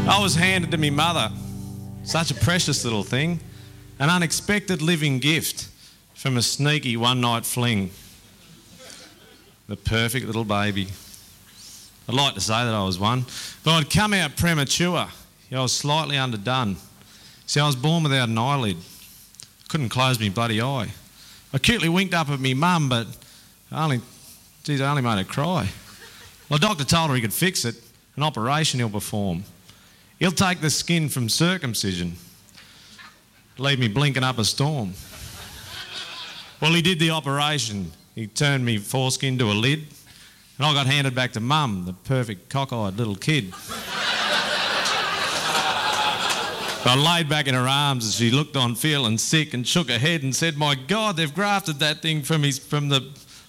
I was handed to me mother. Such a precious little thing. An unexpected living gift from a sneaky one-night fling. The perfect little baby. I'd like to say that I was one, but I'd come out premature. I was slightly underdone. See, I was born without an eyelid. Couldn't close me bloody eye. I cutely winked up at me mum, but I only made her cry. Well, the doctor told her he could fix it. An operation he'll perform. He'll take the skin from circumcision. Leave me blinking up a storm. Well, he did the operation. He turned me foreskin to a lid, and I got handed back to mum, the perfect cock-eyed little kid. I laid back in her arms as she looked on feeling sick and shook her head and said, "My God, they've grafted that thing from the